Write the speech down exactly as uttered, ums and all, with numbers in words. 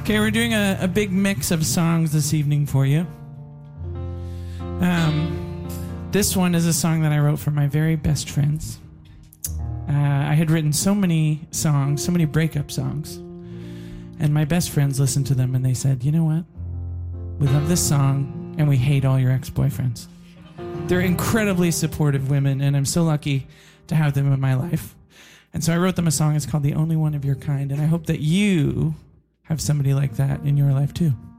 Okay, we're doing a, a big mix of songs this evening for you. Um, this one is a song that I wrote for my very best friends. Uh, I had written so many songs, so many breakup songs, and my best friends listened to them and they said, you know what? We love this song and we hate all your ex-boyfriends. They're incredibly supportive women, and I'm so lucky to have them in my life. And so I wrote them a song. It's called The Only One of Your Kind, and I hope that you have somebody like that in your life too.